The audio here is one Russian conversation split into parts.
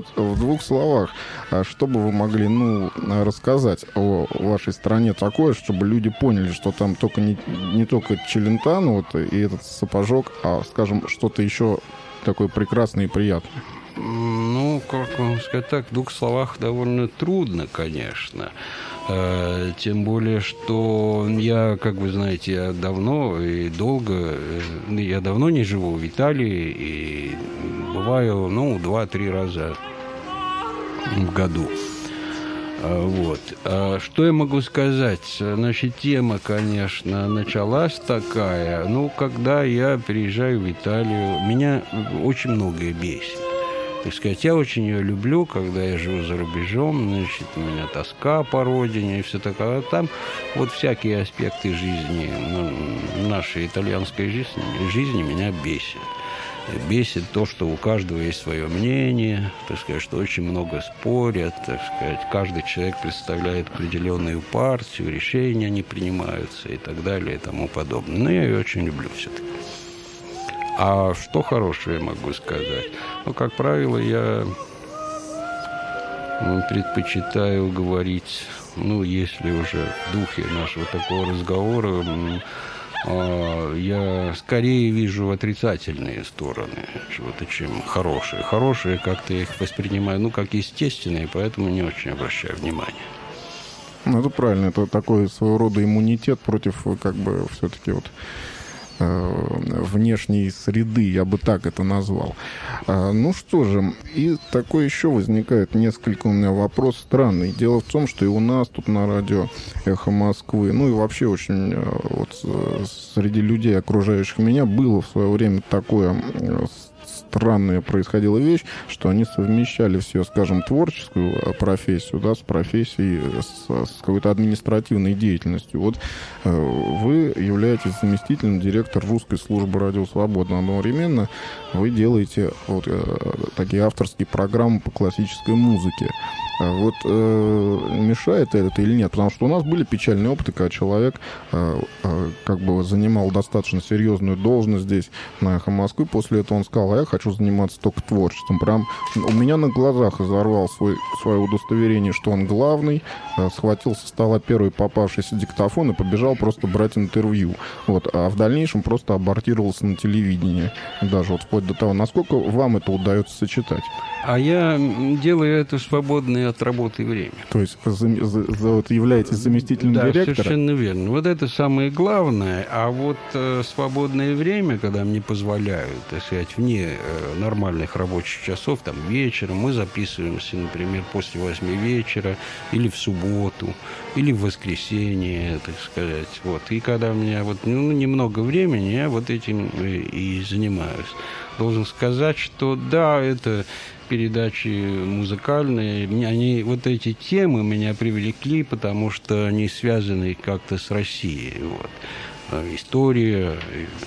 вот в двух словах, что бы вы могли, рассказать о вашей стране такое, чтобы люди поняли, что там только не только Челентано вот, и этот сапожок, а, скажем, что-то еще такое прекрасное и приятное? Ну, как вам сказать так, в двух словах довольно трудно, конечно. Тем более, что я, как вы знаете, я давно не живу в Италии и бываю, 2-3 раза в году. Вот. Что я могу сказать? Значит, тема, конечно, началась такая. Когда я приезжаю в Италию, меня очень многое бесит. Так сказать, я очень ее люблю, когда я живу за рубежом, значит, у меня тоска по родине и все такое. А там вот всякие аспекты жизни, нашей итальянской жизни меня бесит. Бесит то, что у каждого есть свое мнение, так сказать, что очень много спорят, так сказать, каждый человек представляет определенную партию, решения не принимаются и так далее и тому подобное. Но я ее очень люблю все-таки. А что хорошего я могу сказать? Как правило, я предпочитаю говорить, если уже в духе нашего такого разговора, я скорее вижу отрицательные стороны чего-то, чем хорошие. Хорошие как-то я их воспринимаю, как естественные, поэтому не очень обращаю внимания. Это правильно, это такой своего рода иммунитет против, все-таки внешней среды, я бы так это назвал. Что же, и такой еще возникает несколько у меня вопрос странный. Дело в том, что и у нас тут на радио «Эхо Москвы», и вообще очень среди людей, окружающих меня, было в свое время такое странная происходила вещь, что они совмещали все, скажем, творческую профессию, с профессией, с какой-то административной деятельностью. Вот вы являетесь заместителем директора русской службы «Радио Свобода». Одновременно вы делаете такие авторские программы по классической музыке. Мешает это или нет? Потому что у нас были печальные опыты, когда человек занимал достаточно серьезную должность здесь, на «Эхо Москвы». После этого он сказал: я хочу заниматься только творчеством. Прям у меня на глазах изорвал свое удостоверение, что он главный, схватил со стола первый попавшийся диктофон и побежал просто брать интервью. А в дальнейшем просто абортировался на телевидении. Даже вплоть до того, насколько вам это удается сочетать. А я делаю это в свободное от работы время. То есть являетесь заместителем директора? Да, совершенно верно. Это самое главное. А свободное время, когда мне позволяют, так сказать, вне нормальных рабочих часов, вечером, мы записываемся, например, после 8 вечера, или в субботу, или в воскресенье, так сказать. И когда у меня немного времени, я этим и занимаюсь. Должен сказать, что да, это передачи музыкальные, эти темы меня привлекли, потому что они связаны как-то с Россией. История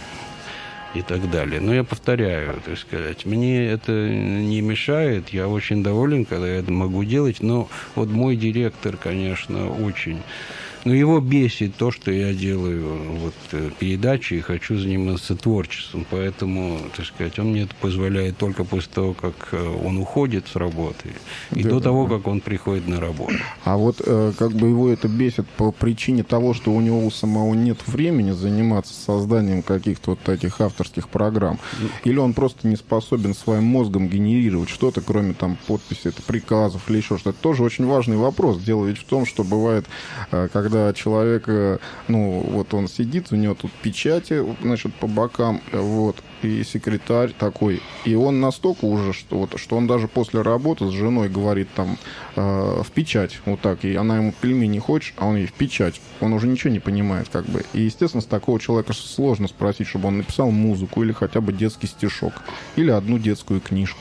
и так далее. Но я повторяю, так сказать, мне это не мешает, я очень доволен, когда я это могу делать, но мой директор, конечно, очень... его бесит то, что я делаю передачи и хочу заниматься творчеством. Поэтому, так сказать, он мне это позволяет только после того, как он уходит с работы, и до того, как он приходит на работу. А его это бесит по причине того, что у него у самого нет времени заниматься созданием каких-то таких авторских программ? Или он просто не способен своим мозгом генерировать что-то, кроме подписи, приказов или еще что-то? Это тоже очень важный вопрос. Дело ведь в том, что бывает, когда человек, он сидит, у него тут печати, по бокам, и секретарь такой, и он настолько уже, что он даже после работы с женой говорит в печать, и она ему: пельмени хочешь, а он ей в печать. Он уже ничего не понимает, И, естественно, с такого человека сложно спросить, чтобы он написал музыку или хотя бы детский стишок, или одну детскую книжку.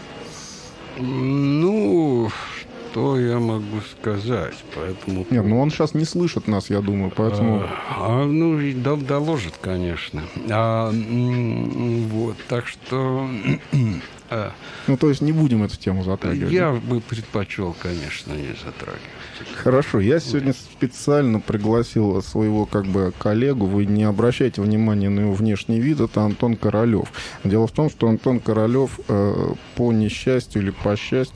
Что я могу сказать? Поэтому... Нет, он сейчас не слышит нас, я думаю, поэтому... Доложит, конечно. Так что... то есть не будем эту тему затрагивать? Я бы предпочел, конечно, не затрагивать. Хорошо. Я сегодня специально пригласил своего коллегу. Вы не обращайте внимания на его внешний вид. Это Антон Королёв. Дело в том, что Антон Королёв по несчастью или по счастью